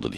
to'g'didi.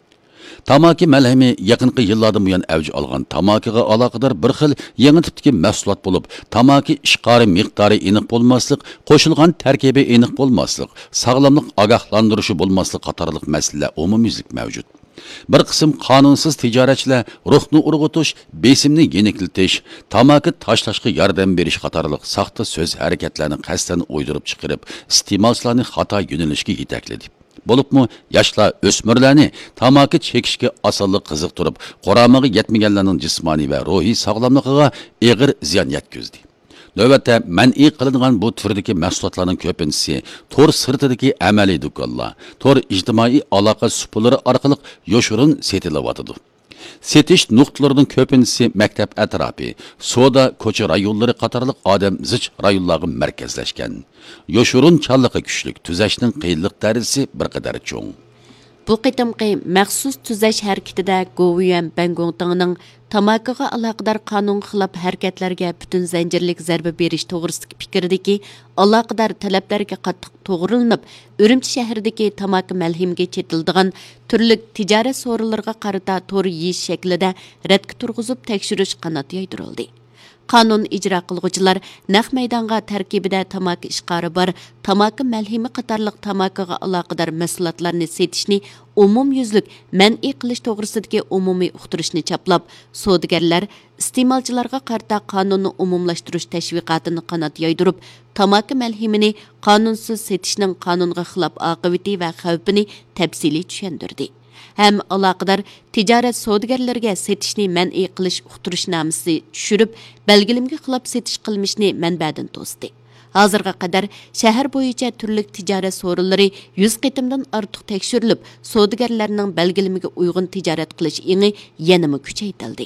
Tamaki malhami yaqinqi yillardan buyon avj olgan tamakiga aloqador bir xil yangi tipdagi mahsulot bo'lib, tamaki ishqori miqdori aniq bo'lmaslik, qo'shilgan tarkibi aniq bo'lmaslik, sog'lomlik ogohlantirishi bo'lmaslik qatorliq masalalar umumyuzlik mavjud. Bir qism qonunsiz tijoratchilar ruhni urg'utish, besimni yeniklitish, tamaki tashlashga yordam berish qatorliq saxta so'z harakatlarni qasddan o'ydirib chiqarib, iste'molchilarni xato yo'nalishga yetakladi. Bo'libmi yoshlar o'smirlarni tamaki chekishga osonlik qiziqtirib, qoramiga yetmaganlarning jismoniy va ruhiy sog'lomligiga og'ir ziyon yetkazdi. Navbatda man'iy qilingan bu turdagi mahsulotlarning ko'pinchisi tor sirtidagi amaliy do'konlar, tor ijtimoiy aloqa supulari orqali yoshirin setilyotidi. Setish nuqtalarining ko'pinchisi maktab atrofi, soda ko'cha rayonlari qatorliq odam zich rayonlarga markazlashgan. Yoshirin challiqi kuchlik, tuzashning qiyinlik darajasi bir qadar cho'ng. Bu qitimqi maxsus tuzash harakatida Goviyan Bangongtangning tamakiga aloqador qonun xilop harakatlarga butun zanjirlik zarba berish to'g'risidagi fikrdagi aloqador talablarga qattiq to'g'rilanib, Urumchi shahridagi tamaki malhimiga chetildigan turli tijorat so'rinlariga qarata to'g'ri yeyish shaklida radga turg'izib tekshirish qanot yoydirildi. Qonun ijro qilguvchilar naq maydonga tarkibida tamaki ishqori bor, tamaki malhimi qatorliq tamakiga aloqador mahsulotlarni setishni umumyuzlik man'iy qilish to'g'risidagi umumiy uqtirishni chaplab, savdogarlar iste'molchilarga qarta qonunni umumlashtirish tashviqotini qanot yoydirib, tamaki malhimini qonunsiz setishning qonunga xilof oqibati va xavfini tafsiliy tushuntirdi. Hem aloqador tijorat savdogarlarga setishni man'iy qilish uqtirishnomasi tushirib, belgilimga xilof setish qilmishni manbadan to'sdi. Hozirga qadar shahar bo'yicha turli tijorat so'rinlari 100 qitimdan ortiq tekshirilib, savdogarlarning belgilimiga uyg'un tijorat qilish еңі yanama kuchaytirildi.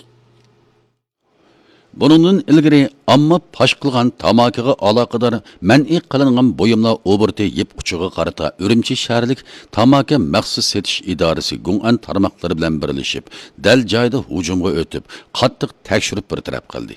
Bunundan ilgari amma pash qilgan tamakiga aloqador man'iy qilingan buyumlar oberti yeb uchiga qarata Urumchi shaharlik tamaki maxsus setish idorasi Gung'an tarmoqlari bilan birlashib, dal joyda hujumga o'tib, qattiq tekshirib bir taraf qildi.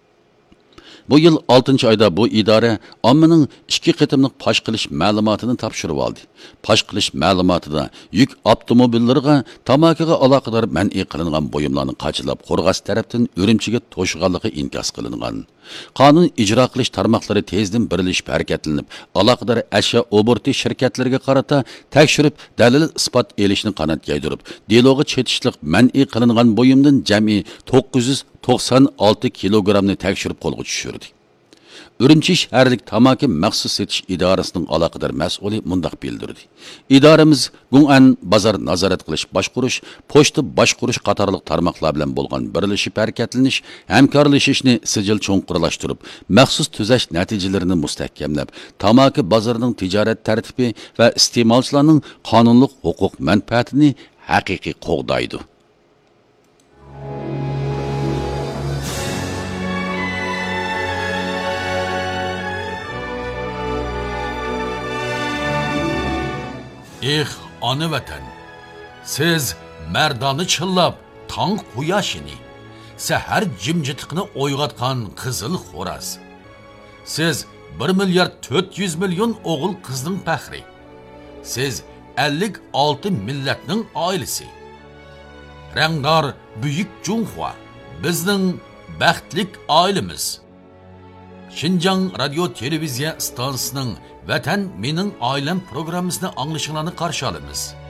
Bu yil 6 oyda bu idora ommaning 2 qitimliq pash qilish ma'lumotini topshirib oldi. Pash qilish ma'lumotida yuk avtomobillariga tamakiga aloqador man'iy qilingan buyumlarni qachilab Qo'rg'as tarafdan Urumchiga to'shganligi inkos qilingan. Qonun ijro qilish tarmoqlari tezdan birlashib harakatlanib, aloqador ashyo oberti shirkatlariga qarata tekshirib, dalil isbot elishni qanot yaydirib, deloga chetishlik man'iy qilingan buyumdan jami 996 kilogramni tekshirib qo'lga tushirdi. Urumchi shaharlik tamaki maxsus setish idorasining aloqador mas'uli mundaq bildirdi. İdoramiz Gung'an bozor nazorat qilish boshqurish, pochta boshqurish qatorliq tarmoqlar bilan bo'lgan birlashib harakatlanish, hamkorlashishni sijil cho'nqurlashtirib, maxsus tuzash natijalarini mustahkamlab, tamaki bozorining tijorat tartibi va iste'molchilarning qonunlik huquq manfaatini haqiqiy qo'g'daydi. Ana vatan, siz merdani chillab, tong quyoshini, sahar jimjitiqni o'yg'atgan qizil xo'raz. Siz 1 milyard 400 milyon o'g'il qizning faxri. Siz 56 millatning oilasi. Rangdor buyuk Junhua, bizning baxtlik oilamiz. Xinjiang radio televiziya stansiyasining Vatan mening oilam programmasini anglashinglarni qarshi olamiz.